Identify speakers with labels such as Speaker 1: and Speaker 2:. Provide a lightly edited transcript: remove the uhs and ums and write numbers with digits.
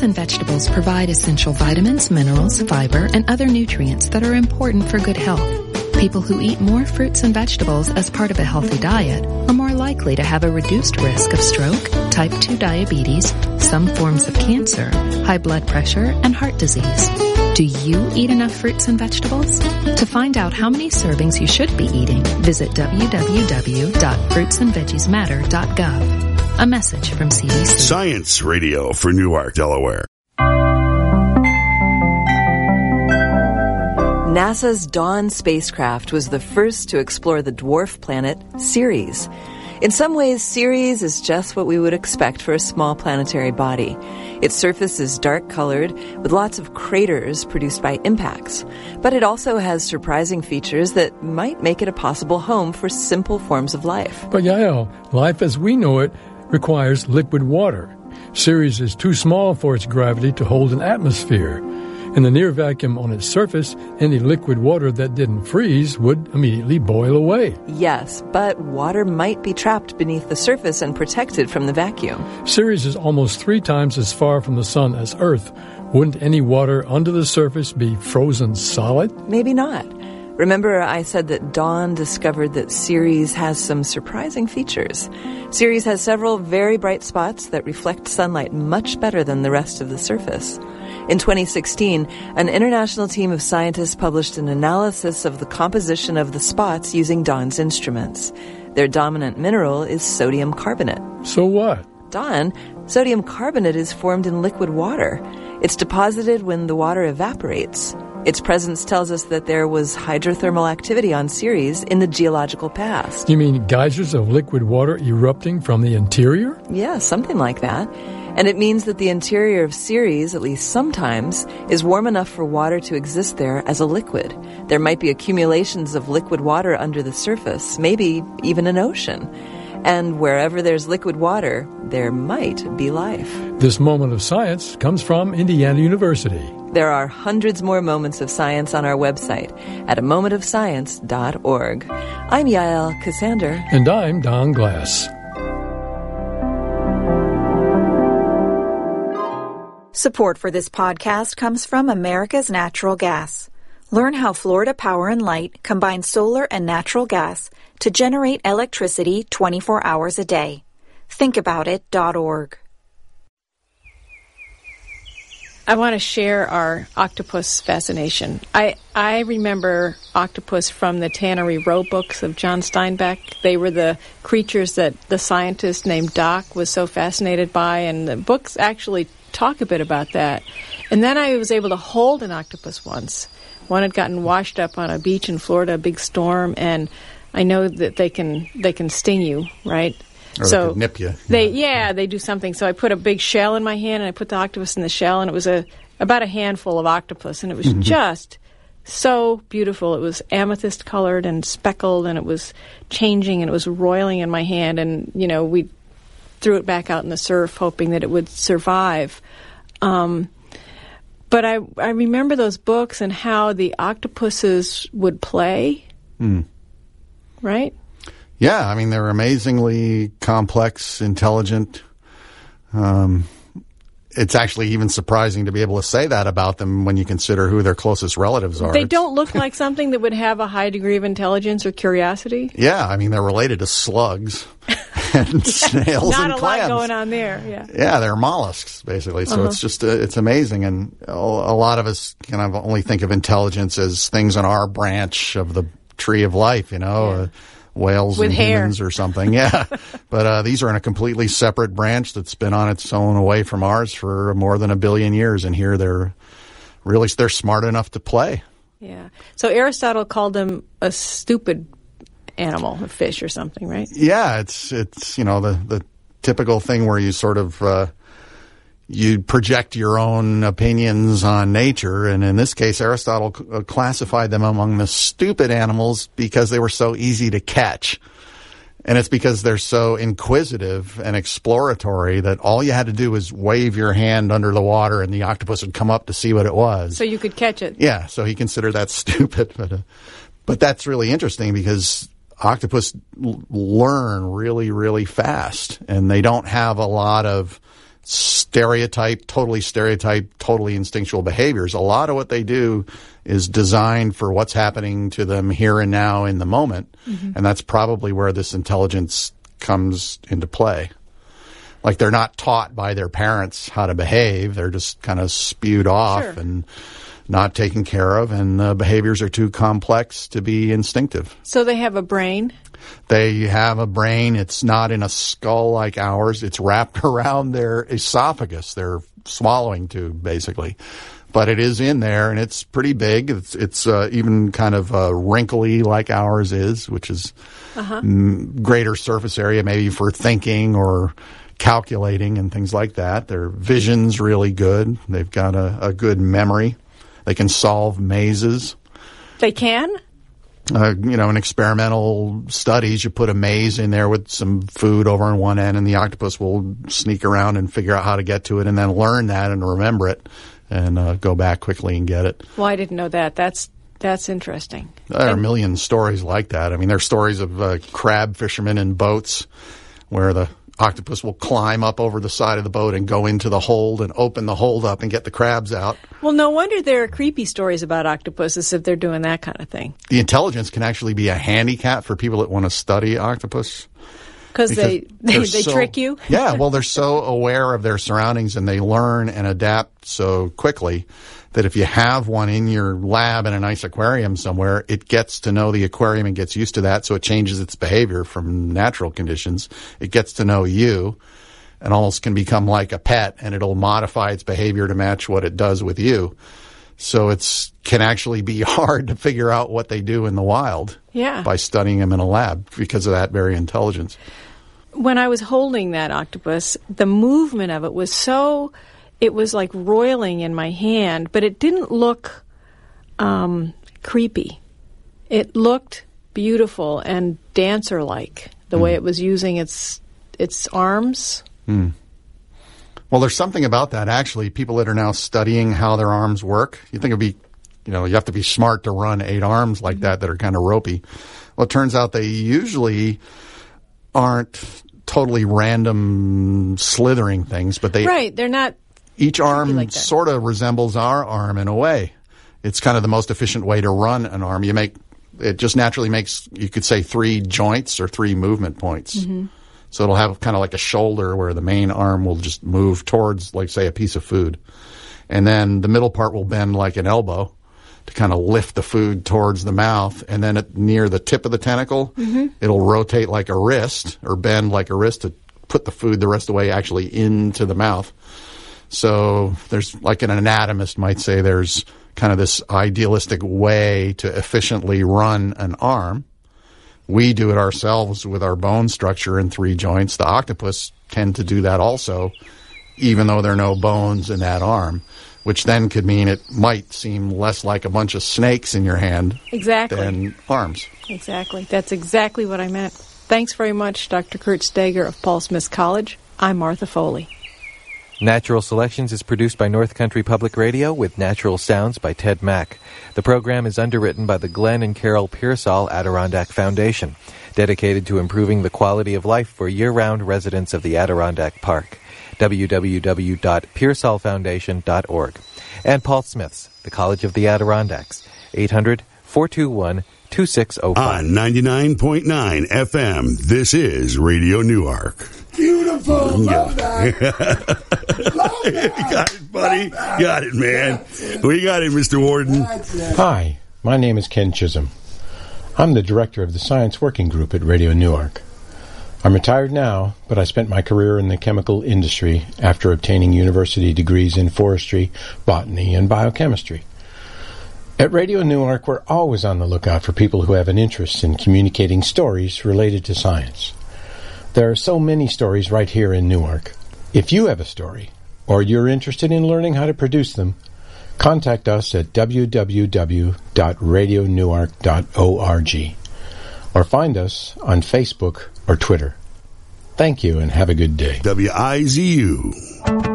Speaker 1: Fruits and vegetables provide essential vitamins, minerals, fiber, and other nutrients that are important for good health. People who eat more fruits and vegetables as part of a healthy diet are more likely to have a reduced risk of stroke, type 2 diabetes, some forms of cancer, high blood pressure, and heart disease. Do you eat enough fruits and vegetables? To find out how many servings you should be eating, visit www.fruitsandveggiesmatter.gov. A message from CDC.
Speaker 2: Science Radio for Newark, Delaware.
Speaker 3: NASA's Dawn spacecraft was the first to explore the dwarf planet Ceres. In some ways, Ceres is just what we would expect for a small planetary body. Its surface is dark-colored, with lots of craters produced by impacts. But it also has surprising features that might make it a possible home for simple forms of life.
Speaker 4: But Yael, life as we know it requires liquid water. Ceres is too small for its gravity to hold an atmosphere. In the near vacuum on its surface, any liquid water that didn't freeze would immediately boil away.
Speaker 3: Yes, but water might be trapped beneath the surface and protected from the vacuum.
Speaker 4: Ceres is almost 3 times as far from the sun as Earth. Wouldn't any water under the surface be frozen solid?
Speaker 3: Maybe not. Remember, I said that Dawn discovered that Ceres has some surprising features. Ceres has several very bright spots that reflect sunlight much better than the rest of the surface. In 2016, an international team of scientists published an analysis of the composition of the spots using Dawn's instruments. Their dominant mineral is sodium carbonate.
Speaker 4: So what?
Speaker 3: Dawn, sodium carbonate is formed in liquid water. It's deposited when the water evaporates. Its presence tells us that there was hydrothermal activity on Ceres in the geological past.
Speaker 4: You mean geysers of liquid water erupting from the interior?
Speaker 3: Yeah, something like that. And it means that the interior of Ceres, at least sometimes, is warm enough for water to exist there as a liquid. There might be accumulations of liquid water under the surface, maybe even an ocean. And wherever there's liquid water, there might be life.
Speaker 4: This moment of science comes from Indiana University.
Speaker 3: There are hundreds more moments of science on our website at amomentofscience.org. I'm Yael Cassander.
Speaker 4: And I'm Don Glass.
Speaker 5: Support for this podcast comes from America's Natural Gas. Learn how Florida Power and Light combines solar and natural gas to generate electricity 24 hours a day. Thinkaboutit.org.
Speaker 6: I want to share our octopus fascination. I remember octopus from the Tannery Row books of John Steinbeck. They were the creatures that the scientist named Doc was so fascinated by, and the books actually talk a bit about that. And then I was able to hold an octopus once. One had gotten washed up on a beach in Florida, a big storm, and I know that they can sting you, right?
Speaker 7: Or so they could nip you.
Speaker 6: They do something. So I put a big shell in my hand, and I put the octopus in the shell, and it was about a handful of octopus, and it was just so beautiful. It was amethyst colored and speckled, and it was changing, and it was roiling in my hand, and we threw it back out in the surf, hoping that it would survive. But I remember those books and how the octopuses would play, right?
Speaker 7: Yeah, I mean, they're amazingly complex, intelligent. It's actually even surprising to be able to say that about them when you consider who their closest relatives are.
Speaker 6: They don't look like something that would have a high degree of intelligence or curiosity?
Speaker 7: Yeah, I mean, they're related to slugs and snails and clams.
Speaker 6: Not a lot going on there, yeah.
Speaker 7: Yeah, they're mollusks, basically. So it's just, it's amazing. And a lot of us kind of only think of intelligence as things on our branch of the tree of life, whales
Speaker 6: with
Speaker 7: and
Speaker 6: hair.
Speaker 7: humans or something. Yeah. But these are in a completely separate branch that's been on its own away from ours for more than 1 billion years. And here they're smart enough to play.
Speaker 6: Yeah. So Aristotle called them a stupid animal, a fish or something, right?
Speaker 7: Yeah. It's the typical thing where you sort of you project your own opinions on nature. And in this case, Aristotle classified them among the stupid animals because they were so easy to catch. And it's because they're so inquisitive and exploratory that all you had to do was wave your hand under the water and the octopus would come up to see what it was.
Speaker 6: So you could catch it.
Speaker 7: Yeah. So he considered that stupid. But that's really interesting because octopus learn really, really fast. And they don't have a lot of totally instinctual behaviors. A lot of what they do is designed for what's happening to them here and now in the moment. Mm-hmm. And that's probably where this intelligence comes into play. Like, they're not taught by their parents how to behave. They're just kind of spewed off and not taken care of, and behaviors are too complex to be instinctive.
Speaker 6: So they have a brain?
Speaker 7: They have a brain. It's not in a skull like ours. It's wrapped around their esophagus, their swallowing tube, basically. But it is in there, and it's pretty big. It's even kind of wrinkly like ours is, which is greater surface area maybe for thinking or calculating and things like that. Their vision's really good. They've got a good memory. They can solve mazes.
Speaker 6: They can?
Speaker 7: In experimental studies, you put a maze in there with some food over on one end, and the octopus will sneak around and figure out how to get to it and then learn that and remember it and go back quickly and get it.
Speaker 6: Well, I didn't know that. That's interesting.
Speaker 7: There are a million stories like that. I mean, there's stories of crab fishermen in boats where the octopus will climb up over the side of the boat and go into the hold and open the hold up and get the crabs out.
Speaker 6: Well, no wonder there are creepy stories about octopuses if they're doing that kind of thing.
Speaker 7: The intelligence can actually be a handicap for people that want to study octopus.
Speaker 6: Because they trick you?
Speaker 7: Yeah, well, they're so aware of their surroundings and they learn and adapt so quickly that if you have one in your lab in a nice aquarium somewhere, it gets to know the aquarium and gets used to that, so it changes its behavior from natural conditions. It gets to know you and almost can become like a pet, and it'll modify its behavior to match what it does with you. So it can actually be hard to figure out what they do in the wild by studying them in a lab because of that very intelligence.
Speaker 6: When I was holding that octopus, the movement of it was so... It was like roiling in my hand, but it didn't look creepy. It looked beautiful and dancer-like, the way it was using its arms. Mm.
Speaker 7: Well, there's something about that, actually. People that are now studying how their arms work, you think it'd be, you have to be smart to run 8 arms like that are kind of ropey. Well, it turns out they usually aren't totally random slithering things, but
Speaker 6: they're not.
Speaker 7: Each arm sort of resembles our arm in a way. It's kind of the most efficient way to run an arm. It just naturally makes, you could say, 3 joints or 3 movement points. Mm-hmm. So it'll have kind of like a shoulder where the main arm will just move towards, like, say, a piece of food. And then the middle part will bend like an elbow to kind of lift the food towards the mouth. And then near the tip of the tentacle, it'll rotate like a wrist or bend like a wrist to put the food the rest of the way actually into the mouth. So there's, like an anatomist might say, there's kind of this idealistic way to efficiently run an arm. We do it ourselves with our bone structure in 3 joints. The octopus tend to do that also, even though there are no bones in that arm, which then could mean it might seem less like a bunch of snakes in your hand than arms.
Speaker 6: Exactly. That's exactly what I meant. Thanks very much, Dr. Kurt Steger of Paul Smith College. I'm Martha Foley.
Speaker 8: Natural Selections is produced by North Country Public Radio with natural sounds by Ted Mack. The program is underwritten by the Glenn and Carol Pearsall Adirondack Foundation, dedicated to improving the quality of life for year-round residents of the Adirondack Park. www.pearsallfoundation.org. And Paul Smith's, the College of the Adirondacks, 800-421-2605.
Speaker 2: On 99.9 FM, this is Radio Newark.
Speaker 9: Beautiful. Love that.
Speaker 2: You got it, buddy. Got it, man. We got it, Mr. Warden.
Speaker 10: Hi, my name is Ken Chisholm. I'm the director of the Science Working Group at Radio Newark. I'm retired now, but I spent my career in the chemical industry after obtaining university degrees in forestry, botany, and biochemistry. At Radio Newark, we're always on the lookout for people who have an interest in communicating stories related to science. There are so many stories right here in Newark. If you have a story, or you're interested in learning how to produce them, contact us at www.radionewark.org or find us on Facebook or Twitter. Thank you and have a good day.
Speaker 2: WIZU.